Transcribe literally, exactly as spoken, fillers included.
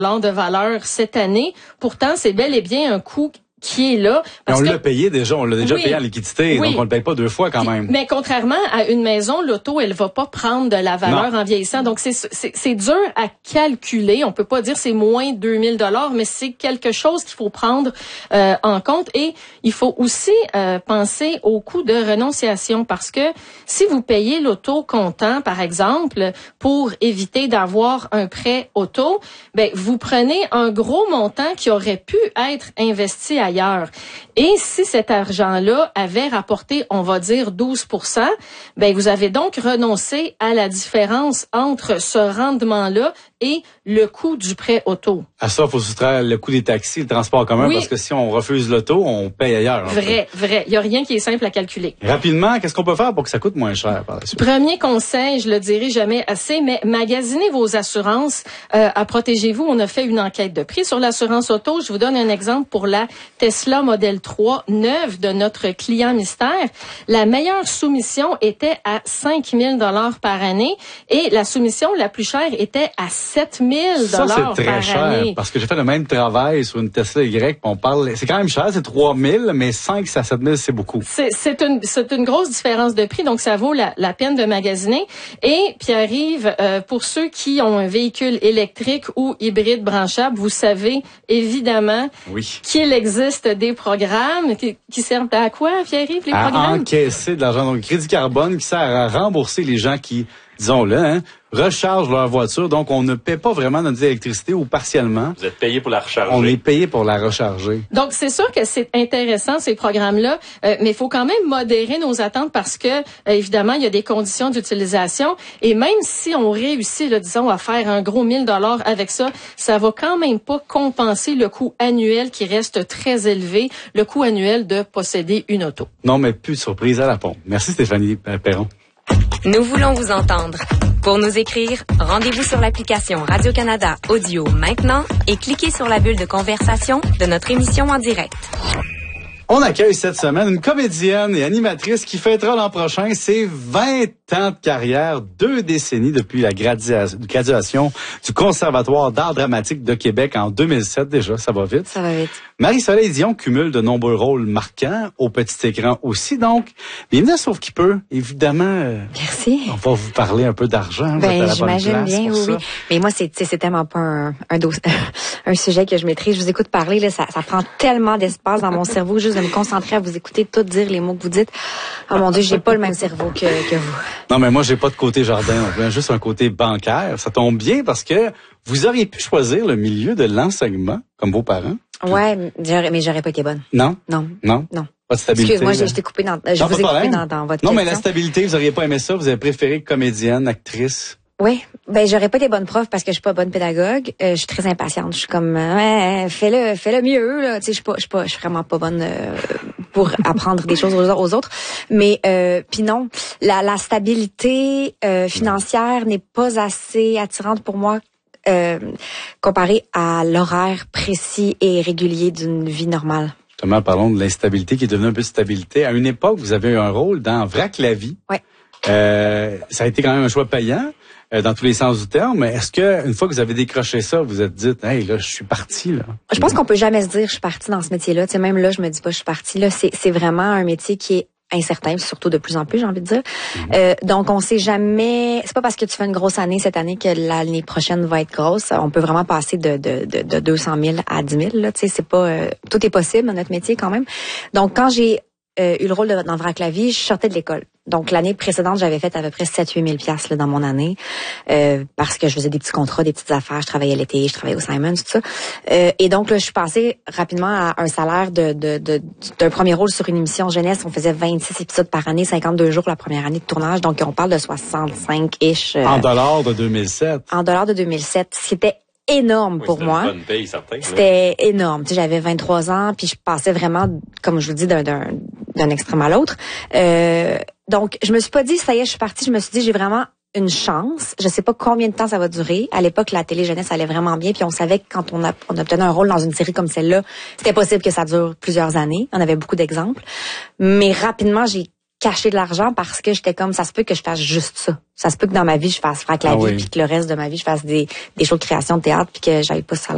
de valeur cette année. Pourtant, c'est bel et bien un coût qui est là. Parce on que, l'a payé déjà, on l'a déjà oui, payé en liquidité, oui. donc on le paye pas deux fois quand même. Mais contrairement à une maison, l'auto, elle va pas prendre de la valeur non. en vieillissant. Donc c'est, c'est c'est dur à calculer. On peut pas dire c'est moins deux mille dollars, mais c'est quelque chose qu'il faut prendre euh, en compte. Et il faut aussi euh, penser au coût de renonciation, parce que si vous payez l'auto comptant, par exemple, pour éviter d'avoir un prêt auto, ben vous prenez un gros montant qui aurait pu être investi à ailleurs. Et si cet argent-là avait rapporté, on va dire, douze pour cent, ben vous avez donc renoncé à la différence entre ce rendement-là et le coût du prêt auto. À ça, il faut soustraire le coût des taxis, le transport en commun, oui. parce que si on refuse l'auto, on paye ailleurs. Vrai, vrai. Il n'y a rien qui est simple à calculer. Rapidement, qu'est-ce qu'on peut faire pour que ça coûte moins cher par la suite? Premier conseil, je le dirai jamais assez, mais magasinez vos assurances. Euh, à Protégez-vous, on a fait une enquête de prix sur l'assurance auto. Je vous donne un exemple pour la Tesla Model trois neuve de notre client mystère. La meilleure soumission était à cinq mille dollars par année et la soumission la plus chère était à sept mille dollars par année. Ça, c'est très cher, parce que j'ai fait le même travail sur une Tesla Y, on parle, c'est quand même cher, c'est trois mille, mais cinq à sept mille, c'est beaucoup. C'est, c'est une, c'est une grosse différence de prix, donc ça vaut la, la peine de magasiner. Et Pierre-Yves, euh, pour ceux qui ont un véhicule électrique ou hybride branchable, vous savez évidemment oui. qu'il existe des programmes qui, qui servent à quoi, Pierre-Yves, les à programmes? Encaisser de l'argent, donc crédit carbone qui sert à rembourser les gens qui, disons-le, hein, rechargent leur voiture. Donc, on ne paie pas vraiment notre électricité ou partiellement. Vous êtes payé pour la recharger. On est payé pour la recharger. Donc, c'est sûr que c'est intéressant, ces programmes-là, euh, mais il faut quand même modérer nos attentes parce que, euh, évidemment, il y a des conditions d'utilisation. Et même si on réussit, là, disons, à faire un gros mille dollars avec ça, ça va quand même pas compenser le coût annuel qui reste très élevé, le coût annuel de posséder une auto. Non, mais plus de surprise à la pompe. Merci Stéphanie Perron. Nous voulons vous entendre. Pour nous écrire, rendez-vous sur l'application Radio-Canada Audio maintenant et cliquez sur la bulle de conversation de notre émission en direct. On accueille cette semaine une comédienne et animatrice qui fêtera l'an prochain ses vingt ans de carrière, deux décennies depuis la gradua- graduation du Conservatoire d'art dramatique de Québec en deux mille sept déjà, ça va vite. Ça va vite. Marie-Soleil Dion cumule de nombreux rôles marquants au petit écran aussi, donc bienvenue à Sauf qui peut, évidemment. Euh, Merci. On va vous parler un peu d'argent. Ben, j'imagine bien, oui, oui. Mais moi, c'est, c'est tellement pas un, un, dos- un sujet que je maîtrise. Je vous écoute parler, là, ça, ça prend tellement d'espace dans mon cerveau, juste de me concentrer à vous écouter, tout dire les mots que vous dites. Oh mon Dieu, j'ai pas le même cerveau que, que vous. Non, mais moi, j'ai pas de côté jardin, non plus, juste un côté bancaire. Ça tombe bien parce que vous auriez pu choisir le milieu de l'enseignement, comme vos parents. Ouais, mais j'aurais pas été bonne. Non? Non. Non? Non. Pas de stabilité. Excuse-moi, j'ai, je t'ai coupé dans, je non, vous ai coupé dans, dans votre Non, question. mais la stabilité, vous auriez pas aimé ça? Vous avez préféré comédienne, actrice? Oui, ben j'aurais pas été bonne prof parce que je suis pas bonne pédagogue. Euh, je suis très impatiente. Je suis comme euh, ouais, fais-le, fais-le mieux là. Tu sais, je suis pas, je suis pas, je suis vraiment pas bonne euh, pour apprendre des choses aux, aux autres. Mais euh, puis non, la, la stabilité euh, financière n'est pas assez attirante pour moi. Euh, comparé à l'horaire précis et régulier d'une vie normale. Justement, parlons de l'instabilité qui est devenue un peu de stabilité. À une époque, vous avez eu un rôle dans Vrac la vie. Oui. Euh, ça a été quand même un choix payant euh, dans tous les sens du terme. Mais est-ce que une fois que vous avez décroché ça, vous êtes dit, hey là, je suis parti là. Je pense qu'on peut jamais se dire je suis parti dans ce métier-là. Tu sais, même là, je me dis pas je suis parti là. C'est, c'est vraiment un métier qui est incertain, surtout de plus en plus, j'ai envie de dire. Mm-hmm. Euh, donc, on sait jamais. C'est pas parce que tu fais une grosse année cette année que l'année prochaine va être grosse. On peut vraiment passer de de de, de deux cent mille à dix mille. Là, tu sais, c'est pas euh, tout est possible dans notre métier quand même. Donc, quand j'ai euh, eu le rôle de, dans Vrac la vie, je sortais de l'école. Donc, l'année précédente, j'avais fait à peu près sept à huit mille piastres là, dans mon année euh, parce que je faisais des petits contrats, des petites affaires. Je travaillais l'été, je travaillais au Simons, tout ça. Euh, et donc, là, je suis passée rapidement à un salaire de, de, de d'un premier rôle sur une émission jeunesse. On faisait vingt-six épisodes par année, cinquante-deux jours la première année de tournage. Donc, on parle de soixante-cinq-ish. Euh, en dollars de deux mille sept. En dollars de deux mille sept, ce qui était énorme oui, pour moi. Une bonne paye, certain, c'était énorme. Tu sais, j'avais vingt-trois ans, puis je passais vraiment, comme je vous dis, d'un, d'un, d'un extrême à l'autre. Euh, donc, je me suis pas dit, ça y est, je suis partie. Je me suis dit, j'ai vraiment une chance. Je sais pas combien de temps ça va durer. À l'époque, la télé jeunesse allait vraiment bien, puis on savait que quand on, a, on obtenait un rôle dans une série comme celle-là, c'était possible que ça dure plusieurs années. On avait beaucoup d'exemples. Mais rapidement, j'ai caché de l'argent parce que j'étais comme, ça se peut que je fasse juste ça. Ça se peut que dans ma vie, je fasse Vrac la ah vie, oui. puis que le reste de ma vie, je fasse des, des shows de création de théâtre, puis que j'aille pas ce salaire.